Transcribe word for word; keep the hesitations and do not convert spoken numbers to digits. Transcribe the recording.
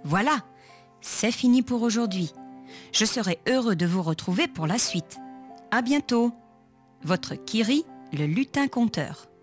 Voilà, c'est fini pour aujourd'hui. Je serai heureux de vous retrouver pour la suite. À bientôt. Votre Kiri, le lutin conteur.